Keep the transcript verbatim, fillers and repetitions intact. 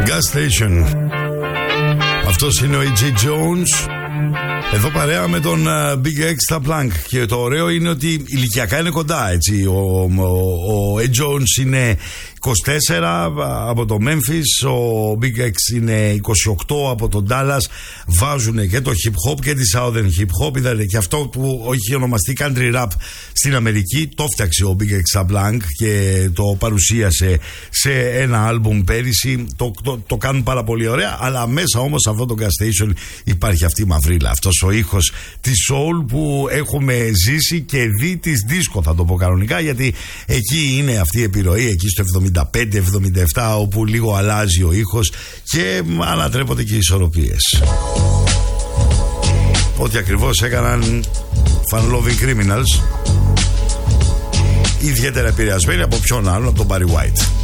Gas Station. Αυτός είναι ο Ι Τζέι Jones. Εδώ παρέα με τον uh, Big Extra Blank. Και το ωραίο είναι ότι ηλικιακά είναι κοντά, έτσι. Ο, ο, ο Ed Jones είναι είκοσι τέσσερα από το Memphis, ο Big X είναι είκοσι οκτώ από τον Dallas. Βάζουν και το hip hop και τη Southern hip hop. Είδατε, και αυτό που έχει ονομαστεί country rap στην Αμερική το φτιάξε ο Big Extra Blank και το παρουσίασε σε ένα άλμπουμ πέρυσι. Το, το, το κάνουν πάρα πολύ ωραία, αλλά μέσα όμως σε αυτό το Gas Station υπάρχει αυτή η μαυρίλα, αυτός ο ήχος της soul που έχουμε ζήσει και δει της disco, θα το πω κανονικά, γιατί εκεί είναι αυτή η επιρροή, εκεί στο εβδομήντα πέντε εβδομήντα επτά, όπου λίγο αλλάζει ο ήχος και ανατρέπονται και οι ισορροπίες. Ό,τι ακριβώς έκαναν Fun Loving Criminals, ιδιαίτερα επηρεασμένοι από ποιον άλλον, από τον Barry White.